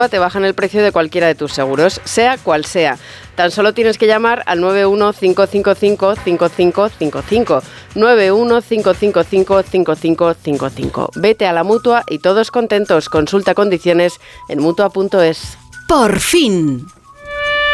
te bajan el precio de cualquiera de tus seguros, sea cual sea. Tan solo tienes que llamar al 915555555, 915555555. Vete a la Mutua y todos contentos. Consulta condiciones en Mutua.es. Por fin.